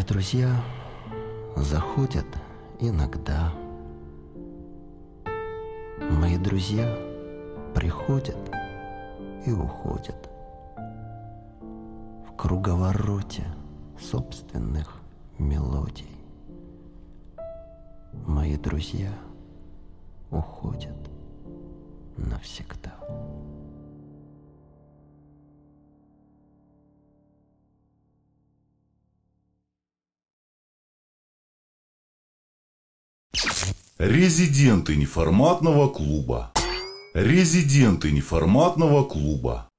друзья заходят иногда. Мои друзья приходят и уходят в круговороте собственных мелодий. Мои друзья уходят навсегда. Резиденты неформатного клуба. Резиденты неформатного клуба.